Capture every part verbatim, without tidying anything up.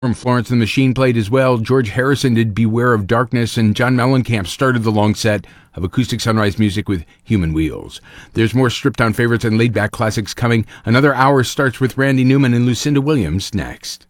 From Florence and the Machine played as well. George Harrison did Beware of Darkness, and John Mellencamp started the long set of acoustic sunrise music with Human Wheels. There's more stripped-down favorites and laid-back classics coming. Another hour starts with Randy Newman and Lucinda Williams next.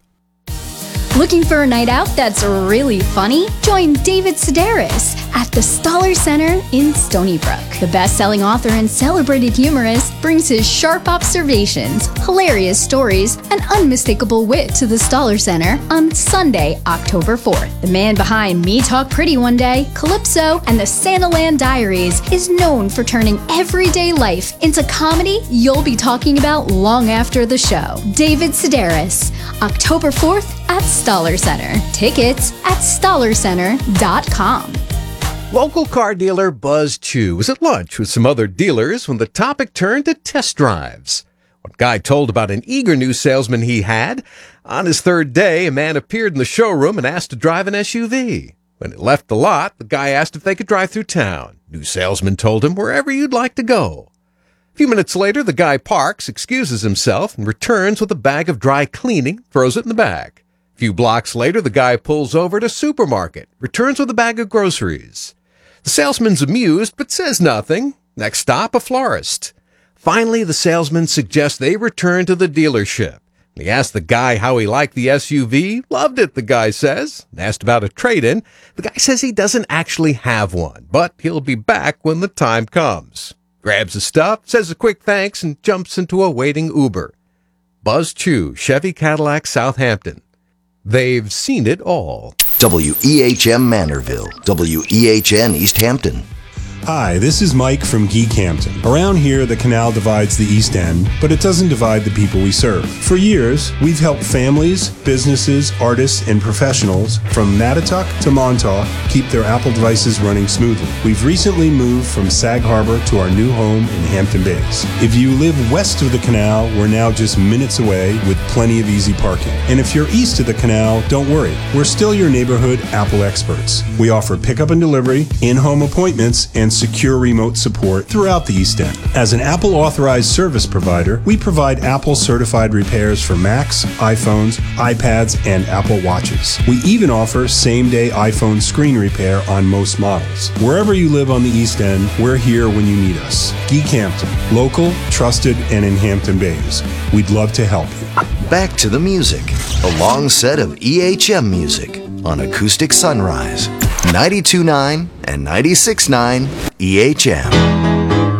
Looking for a night out that's really funny? Join David Sedaris at the Stoller Center in Stony Brook. The best-selling author and celebrated humorist brings his sharp observations, hilarious stories, and unmistakable wit to the Stoller Center on Sunday, October fourth. The man behind Me Talk Pretty One Day, Calypso, and the Santaland Diaries is known for turning everyday life into comedy you'll be talking about long after the show. David Sedaris, October fourth at Stoller Center. Tickets at stoller center dot com. Local car dealer Buzz Chew was at lunch with some other dealers when the topic turned to test drives. One guy told about an eager new salesman he had. On his third day, a man appeared in the showroom and asked to drive an S U V. When it left the lot, the guy asked if they could drive through town. New salesman told him wherever you'd like to go. A few minutes later, the guy parks, excuses himself, and returns with a bag of dry cleaning, throws it in the bag. A few blocks later, the guy pulls over to a supermarket, returns with a bag of groceries. The salesman's amused, but says nothing. Next stop, a florist. Finally, the salesman suggests they return to the dealership. He asked the guy how he liked the S U V. Loved it, the guy says. Asked about a trade-in. The guy says he doesn't actually have one, but he'll be back when the time comes. Grabs his stuff, says a quick thanks, and jumps into a waiting Uber. Buzz Chew, Chevy Cadillac, Southampton. They've seen it all. W E H M Manorville, W E H N East Hampton. Hi, this is Mike from Geek Hampton. Around here, the canal divides the East End, but it doesn't divide the people we serve. For years, we've helped families, businesses, artists, and professionals from Mattituck to Montauk keep their Apple devices running smoothly. We've recently moved from Sag Harbor to our new home in Hampton Bays. If you live west of the canal, we're now just minutes away with plenty of easy parking. And if you're east of the canal, don't worry. We're still your neighborhood Apple experts. We offer pickup and delivery, in-home appointments, and secure remote support throughout the East End. As an Apple authorized service provider, we provide Apple certified repairs for Macs, iPhones, iPads, and Apple Watches. We even offer same-day iPhone screen repair on most models. Wherever you live on the East End, we're here when you need us. Geek Hampton, local, trusted, and in Hampton Bays. We'd love to help you. Back to the music. A long set of E H M music on Acoustic Sunrise. ninety-two point nine and ninety-six point nine E H M.